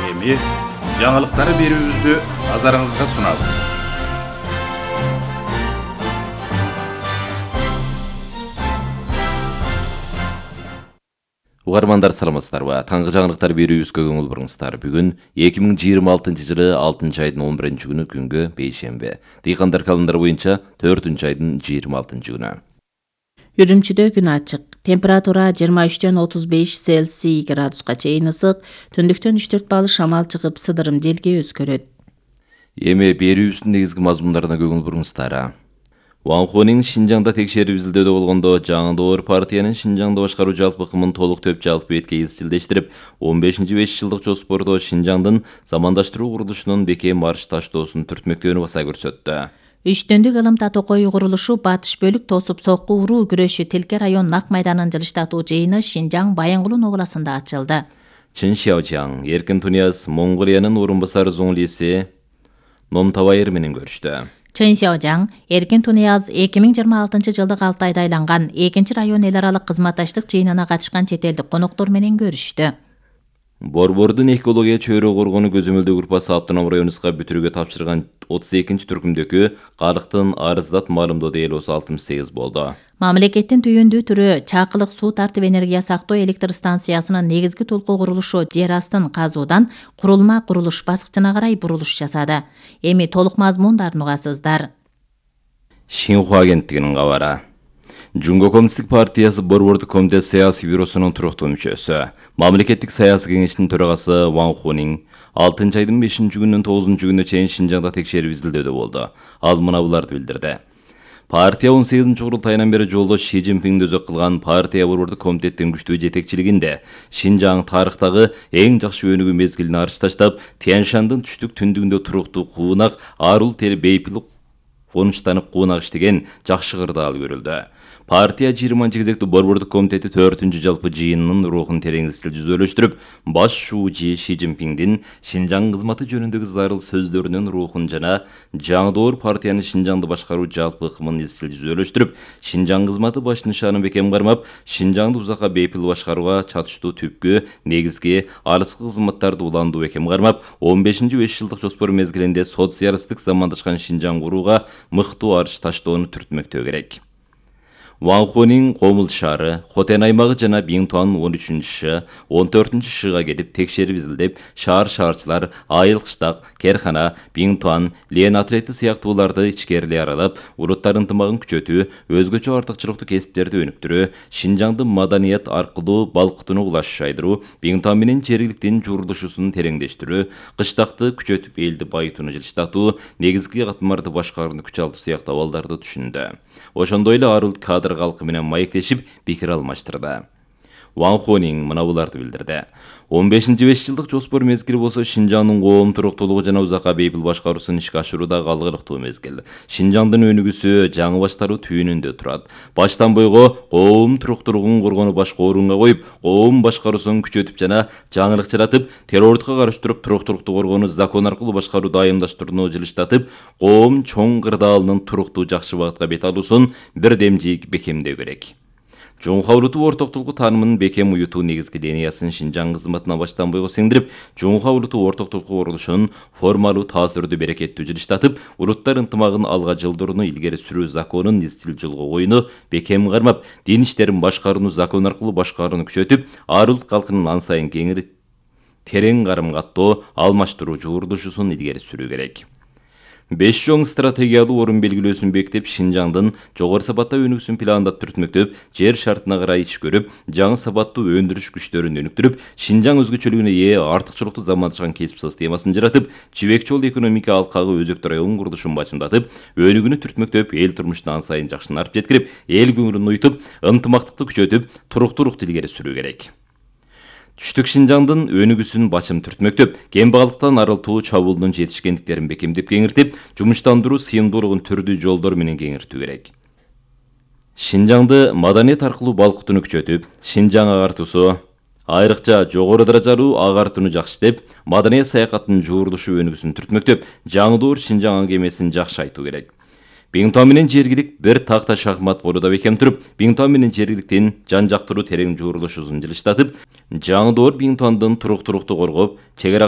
Эми жаңылыктары берүүбүздү назарыңызга сунабыз. Угармандар саламатсыздарбы? Таңғы жаңылыктар берүүбүзгө көңүл буруңуздар. Бүгүн 2026-жылы 6-айдын 11-күнү күнгө бейшембе. Дыйкандар календары боюнча 4-айдын 26-күнү. Үрүмчүдө күн ачык. Температура 23-төн 35 Цельсий градуска чейин ысык, түндүктөн 3-4 балл шамал чыгып, сыдырым желге өзгөрөт. Эми берүүбүздүн негизги мазмундарына көңүл буруңуздар. Ван Хонин Шинжаңда текшерип изилдөөдө болгондо жаңы доор партиянын Шинжаңды башкаруу жалпы ыкымын толук төп жалпы бетке изчилдештирип, 15-5 жылдык жоспордо Шинжаңдын замандаштыруу курулушунун бекем марш таштоосун түртмөктөөнү баса көрсөттү. 3 дöndük ылым татокой курулушу батыш бөлүк тосуп сокку уруу күрөшү Телке район Нак майданын жылыштатуу жыйыны Шинжаң Баянгулун областында ачылды. Чын Шяожаң, Эркин Тунияз Монголиянын орун басары зоңлиси Номтабайыр менен көрүштү. Чын Шяожаң, Эркин Тунияз 2026-жылдык 6 айда айланган 2 район эл аралык кызматташтык жыйынына катышкан чет элдик коноктор менен көрүштү. Борбордун экология чөйрө коргонуу көзөмөлдөө группасы автоном районубузга бүтүрүүгө тапшырган 32-түркүмдөгү карыктын арыздат маалымдоо эл 68 болду. Мамлекеттин түйүндүү түрү Чакылык суу тартып энергия сактоо электр станциясынын негизги толкоо курулушу жер астын казуудан курулма курулуш баскычына карай бурулуш жасады. Эми толук мазмундарын угасыздар. Шинхуа агенттигинин кабары. Жунго Коммунисттик партиясы Борбордук комитет саясий бюросунун туруктуу мүчөсү, мамлекеттик саясий кеңештин төрагасы Ван Хонин 6-айдын 5-күнүнөн 9-күнүнө чейин Шинжаңда текшерип изилдөөдө болду. Ал мына буларды билдирди. Партия 18-курултайынан бери жолдош Ши Цзиньпиңди өзөк кылган партия Борбордук комитеттин күчтүү жетекчилигинде Шинжаң тарыхтагы эң жакшы өнүгүү мезгилин арчы таштап, Тяньшандын түштүк түндүгүндө туруктуу куунак, арул тери бейпил конуштанып куунак иштеген жакшы кырдаал көрүлдү. Партия 20 кезектүү Борбордук комитети 4-үнчү жалпы жыйынынын рухун тереңдетип жүзөлөштүрүп, баш шууучу Ши Цзиньпиңдин Шинжаң кызматы жөнүндөгү зарыл сөздөрүнүн рухун жана жаңы доор партиянын Шинжаңды башкаруу жалпы ыкымын изчил жүзөлөштүрүп, Шинжаң кызматы баш нышанын бекем кармап, Шинжаңды узакка бейпил башкарууга чатыштуу түпкү негизги арызкы кызматтарды уландуу бекем кармап, 15-5 жылдык жоспор мезгилинде социалисттик замандашкан Шинжаң курууга мыктуу арыш таштоону түртмөктөө керек. Ван Хонин Комул шаары, Хотен аймагы жана Биңтуан 13-шы, 14-шы шыга келип текшерип изилдеп, шаар-шаарчылар, айыл кыштак, Керхана, Биңтуан, Лен атрети сыяктууларды ичкерилей аралап, уруттар ынтымагын күчөтүү, өзгөчө артыкчылыктуу кесиптерди өнүктүрүү, Шинжаңды маданият аркылуу балкытууну улашайдыруу, Биңтуан менен жергиликтин журулушусун тереңдештирүү, кыштакты күчөтүп элди байытууну жылыштатуу, негизги катмарды башкарууну күч алуу сыяктуу абалдарды түшүндү. Ошондой эле арыл кадр калкы менен маектешип пикир алмаштырды. Ван Хонин мына буларды билдирди. 15-5 жылдык жоспор мезгили болсо Шинжаңдын коом туруктуулугу жана узакка бейпил башкаруусун ишке ашырууда алгылыктуу мезгил. Шинжаңдын өнүгүүсү жаңы баштаруу түйүнүндө турат. Баштан бойго коом туруктуулугун коргонуу башка орунга коюп, коом башкаруусун күчөтүп жана жаңылык жаратып, террордукка каршы туруп туруктуулукту коргонуу закон аркылуу башкаруу дайымдаштырууну жылыштатып, коом чоң кырдаалынын туруктуу жакшы багытка бет алуусун бирдемжик бекемдөө керек. Жунха улуту ортоктулугу таанымынын бекем уютуу негизги линиясын Шинжаң кызматына баштан бойго сиңдирип, Жунха улуту ортоктулугу курулушун формалуу таасирдүү берекеттүү жылыштатып, улуттар ынтымагын алга жылдырууну илгери сүрүү законун изчил жолго коюуну бекем кармап, дин иштерин башкарууну закон аркылуу башкарууну күчөтүп, арул калкынын ан сайын кеңири терең карым каттоо, алмаштыруу жуурдушусун илгери сүрүү керек. 5 жоң стратегиялуу орун белгилөөсүн бекитип, Шинжаңдын жогору сапатта өнүгүүсүн пландап түртмөктөп, жер шартына карай иш көрүп, жаңы сапаттуу өндүрүш күчтөрүн өнүктүрүп, Шинжаң өзгөчөлүгүнө ээ артыкчылыктуу замандашкан кесип системасын жаратып, жибек жол экономика алкагы өзөктүү район курулушун бачымдатып, өнүгүүнү түртмөктөп, эл турмушун ан сайын жакшыртып жеткирип, эл көңүлүн уютуп, ынтымактыкты күчөтүп, туруктуулукту илгери сүрүү керек. Түштүк Шинжаңдын өнүгүүсүн бачым түртмөктөп, кембагалыктан арылтуу чабуулдун жетишкендиктерин бекемдеп кеңиртип, жумуштандыруу сыйымдуулугун түрдүү жолдор менен кеңиртүү керек. Шинжаңды маданият аркылуу балкытууну күчөтүп, Шинжаң агартуусу, айрыкча жогору даражалуу агартууну жакшыртып, маданият саякаттын жуурулушу өнүгүүсүн түртмөктөп, жаңы доор Шинжаң аңгемесин жакшыртуу керек. Биңтуан менен жергилик бир такта шахмат болууда бекем туруп, Биңтуан менен жергиликтин жан жактыруу терең жуурулушусун жылыштатып, жаңы доор Биңтуандын туруктуулукту коргоп, чек ара